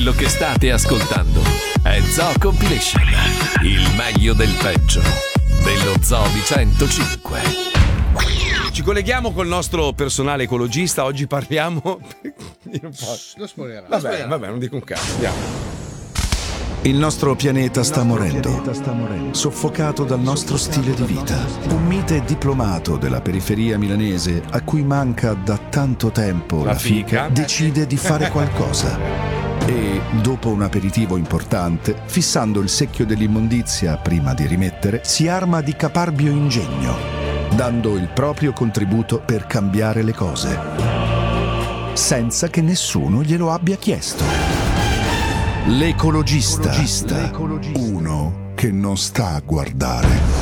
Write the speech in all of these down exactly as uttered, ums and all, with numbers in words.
Quello che state ascoltando è Zoo Compilation, il meglio del peggio dello Zoo di centocinque. Ci colleghiamo col nostro personale ecologista. Oggi parliamo. Io non posso. Lo spoilerà. Vabbè, vabbè, non dico un cazzo. Andiamo. Il nostro pianeta sta morendo, soffocato dal nostro stile di vita. Un mite diplomato della periferia milanese, a cui manca da tanto tempo la, la fica, fica, decide di fare qualcosa. E, dopo un aperitivo importante, fissando il secchio dell'immondizia prima di rimettere, si arma di caparbio ingegno, dando il proprio contributo per cambiare le cose, senza che nessuno glielo abbia chiesto. L'ecologista. L'ecologista. Uno che non sta a guardare.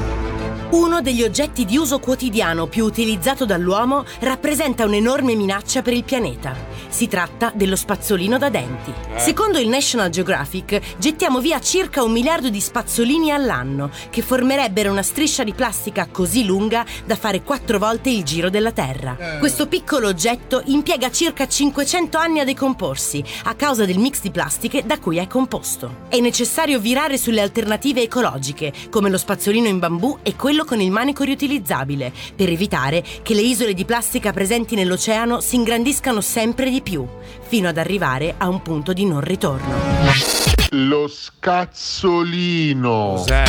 Uno degli oggetti di uso quotidiano più utilizzato dall'uomo rappresenta un'enorme minaccia per il pianeta. Si tratta dello spazzolino da denti. Eh. Secondo il National Geographic, gettiamo via circa un miliardo di spazzolini all'anno, che formerebbero una striscia di plastica così lunga da fare quattro volte il giro della Terra. Eh. Questo piccolo oggetto impiega circa cinquecento anni a decomporsi, a causa del mix di plastiche da cui è composto. È necessario virare sulle alternative ecologiche, come lo spazzolino in bambù e quello con il manico riutilizzabile, per evitare che le isole di plastica presenti nell'oceano si ingrandiscano sempre di più, fino ad arrivare a un punto di non ritorno. Lo scazzolino. Cos'è?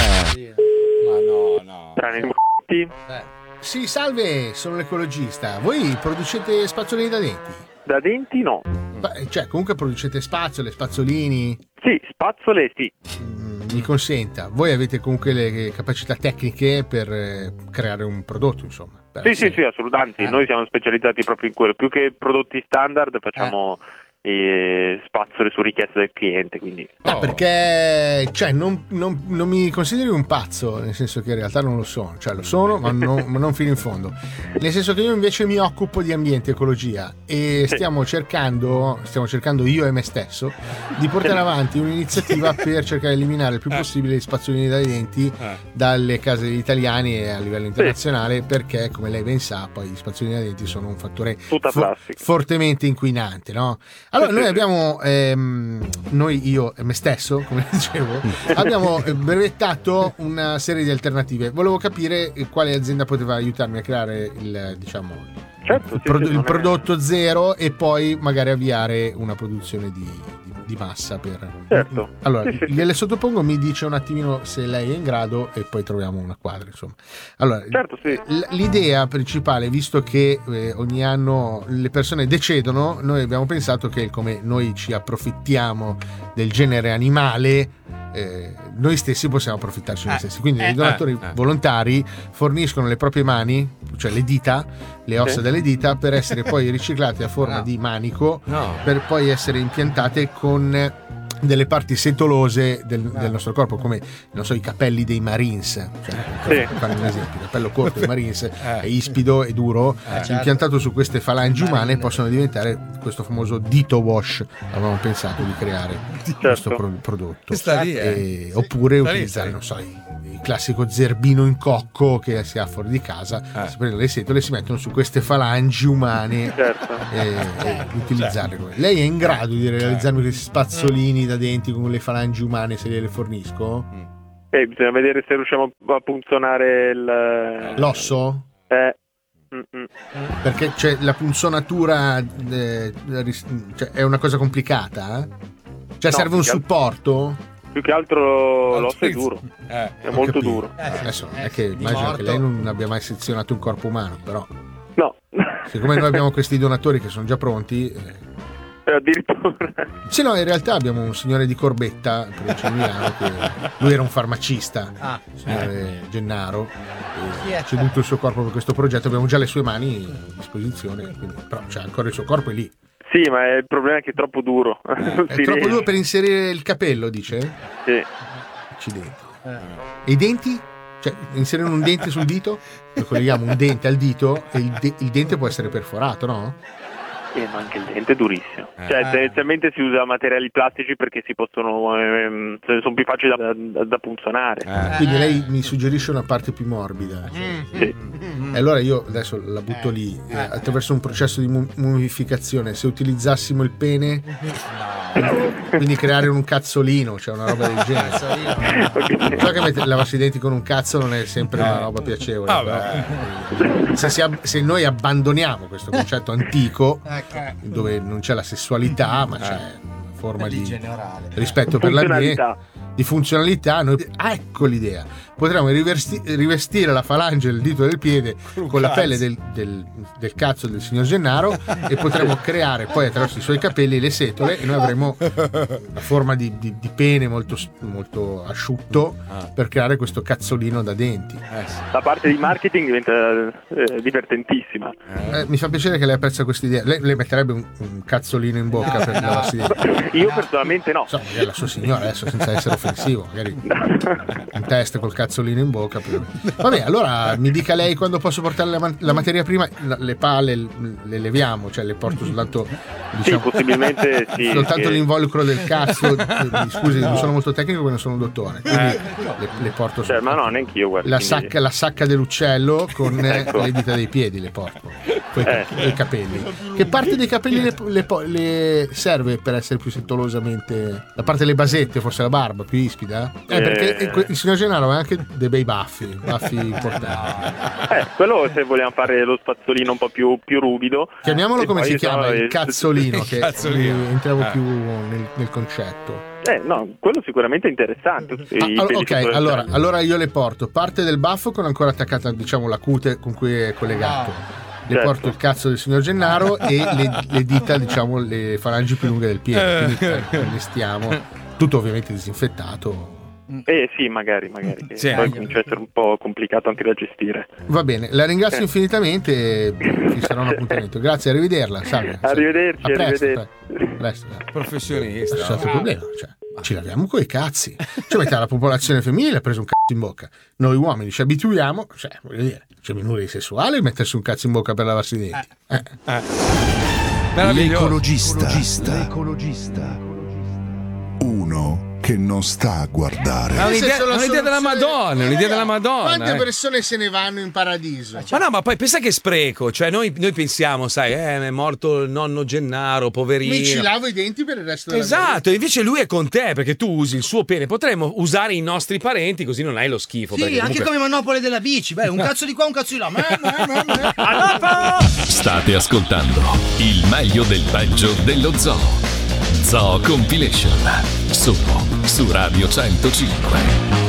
Ma no, no. Eh. Sì, salve, sono l'ecologista. Voi producete spazzolini da denti? Da denti no. Beh, cioè, comunque producete spazzole, spazzolini? Sì, spazzole sì. Mi consenta, voi avete comunque le capacità tecniche per eh, creare un prodotto, insomma. Sì, sì, sì, sì, assolutamente. Eh. Noi siamo specializzati proprio in quello. Più che prodotti standard facciamo eh. eh, spazzole su richiesta del cliente, quindi. No, oh. perché cioè non, non, non mi consideri un pazzo, nel senso che in realtà non lo sono, cioè lo sono, ma non, ma non fino in fondo. Nel senso che io invece mi occupo di ambiente e ecologia e sì. stiamo cercando, stiamo cercando io e me stesso di portare avanti un'iniziativa per cercare di eliminare il più possibile gli spazzolini dai denti dalle case degli italiani e a livello internazionale, sì. perché come lei ben sa poi gli spazzolini dai denti sono un fattore fo- fortemente inquinante, no? Allora noi abbiamo ehm, noi io e me stesso, come dicevo, abbiamo brevettato una serie di alternative. Volevo capire quale azienda poteva aiutarmi a creare il, diciamo, certo, il, sì, pro- sì, il prodotto è... zero e poi magari avviare una produzione di, di, di massa per... Certo. Allora, sì, sì, gliele sottopongo, mi dice un attimino se lei è in grado e poi troviamo una quadra, insomma. Allora, certo, sì. l- l'idea principale, visto che eh, ogni anno le persone decedono, noi abbiamo pensato che come noi ci approfittiamo del genere animale, eh, noi stessi possiamo approfittarci noi eh, stessi. Quindi eh, i donatori eh, volontari forniscono le proprie mani, cioè le dita, le ossa sì. delle dita, per essere poi riciclate a forma no. di manico, no. per poi essere impiantate con delle parti setolose del, no. del nostro corpo, come non so i capelli dei Marines, cioè, sì. per fare un esempio, il capello corto dei Marines eh. è ispido e duro, eh, certo. impiantato su queste falangi umane possono diventare questo famoso dito wash. Avevamo pensato di creare certo. questo pro- prodotto lì, eh. e, sì. oppure sta utilizzare lì, non so il, il classico zerbino in cocco che si ha fuori di casa, eh. si prendono le setole, si mettono su queste falangi umane certo. e, e utilizzarle. Certo. Lei è in grado di realizzarmi questi spazzolini da denti con le falangi umane se gliele fornisco? Eh, bisogna vedere se riusciamo a punzonare il... l'osso? Eh. Mm-mm. Perché c'è la punzonatura eh, cioè, è una cosa complicata? Eh? Cioè no, serve un supporto? Più che altro l'osso è duro, eh, è molto capito. duro. Eh, Adesso è che immagino morto. Che lei non abbia mai sezionato un corpo umano, però no. Siccome noi abbiamo questi donatori che sono già pronti, eh, addirittura. Sì, no, in realtà abbiamo un signore di Corbetta, provincia di Milano, che lui era un farmacista, ah, il signore eh. Gennaro, e ha ceduto il suo corpo per questo progetto. Abbiamo già le sue mani a disposizione, quindi, però c'è ancora il suo corpo è lì. Sì, ma il problema è che è troppo duro. Eh, è troppo riesce. duro per inserire il capello, dice? Sì. Accidenti. Eh. E i denti? Cioè, inserire un dente sul dito? Noi colleghiamo un dente al dito e il, de- il dente può essere perforato, no? Eh, ma anche il dente è durissimo. Eh. Cioè, tendenzialmente si usa materiali plastici perché si possono ehm, sono più facili da, da, da punzonare. Eh. Quindi lei mi suggerisce una parte più morbida. Cioè. Sì. E allora io adesso la butto lì, eh, attraverso un processo di mummificazione, se utilizzassimo il pene... No. Quindi creare un cazzolino, cioè una roba del genere. So che met- lavarsi i denti con un cazzo non è sempre una roba piacevole. Ah, però, se, si ab- se noi abbandoniamo questo concetto antico, dove non c'è la sessualità, ma c'è una forma di rispetto per l'ambiente, di funzionalità, noi... ah, ecco l'idea. Potremmo riversti- rivestire la falange del dito del piede con la pelle del, del, del cazzo del signor Gennaro e potremmo creare poi attraverso i suoi capelli le setole e noi avremo una forma di, di, di pene molto, molto asciutto per creare questo cazzolino da denti. La parte di marketing diventa eh, divertentissima. Eh, mi fa piacere che lei apprezza questa idea. Lei, lei metterebbe un, un cazzolino in bocca no, per no. lavarsi i denti? Io personalmente no. So, magari la sua signora adesso, senza essere offensivo, magari un test col cazzolino in bocca. Per... Vabbè, allora mi dica lei quando posso portare la, ma- la materia prima. Le pale le leviamo, cioè le porto soltanto, diciamo, sì, possibilmente sì, soltanto che... l'involucro del cazzo. Scusi, non sono molto tecnico perché non sono un dottore, quindi eh. le, le porto cioè, ma no, neanche io, guarda, la, quindi... sacca, la sacca dell'uccello con ecco. le dita dei piedi, le porto poi eh. i capelli. Che parte dei capelli le, le, le serve per essere più settolosamente? La parte delle basette, forse la barba più ispida? Eh, eh. Perché il signor Gennaro aveva anche dei bei baffi, baffi importanti. Eh, quello se vogliamo fare lo spazzolino un po' più, più ruvido. Chiamiamolo come si chiama, no, il cazzolino, il che cazzolino. entriamo eh. più nel, nel concetto. Eh, no, quello sicuramente è interessante. Ah, ok, allora, allora io le porto parte del baffo con ancora attaccata, diciamo, la cute con cui è collegato. Le certo. porto il cazzo del signor Gennaro e le, le dita, diciamo, le falangi più lunghe del piede. Quindi allestiamo. Tutto ovviamente disinfettato. Eh sì, magari, magari. Sì. Poi comincia a essere un po' complicato anche da gestire. Va bene, la ringrazio Eh. infinitamente e ci sarà un appuntamento. Grazie, arrivederla. Salve. Arrivederci, A presto, arrivederci. a presto. Professionista. C'è stato il problema, cioè, ci laviamo coi cazzi. Cioè, metà la popolazione femminile ha preso un cazzo in bocca. Noi uomini ci abituiamo, cioè, voglio dire, c'è minore sessuale mettersi un cazzo in bocca per lavarsi i denti. Eh. Eh. L'ecologista. L'ecologista. Uno che non sta a guardare. È un'idea, senso, la un'idea della soluzione- Madonna, è un'idea della Madonna. Quante eh. persone se ne vanno in paradiso? Ma no, ma poi pensa che spreco. Cioè, noi, noi pensiamo, sai, eh, è morto il nonno Gennaro, poverino. Mi ci lavo i denti per il resto della vita. Esatto, e invece lui è con te perché tu usi il suo pene. Potremmo usare i nostri parenti così non hai lo schifo. Sì, perché anche comunque... come Monopoli della bici, beh, un cazzo di qua, un cazzo di là. Meh, meh, meh, meh. A dopo! State ascoltando il meglio del peggio dello zoo. Zoo Compilation. Solo su Radio centocinque.